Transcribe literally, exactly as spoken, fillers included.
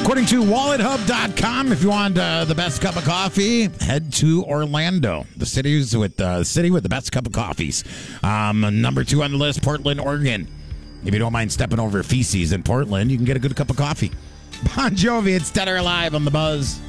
According to wallet hub dot com, if you want uh, the best cup of coffee, head to Orlando, the cities with uh, city with the best cup of coffees. Um, number two on the list, Portland, Oregon. If you don't mind stepping over feces in Portland, you can get a good cup of coffee. Bon Jovi, it's Dead or Alive on the Buzz.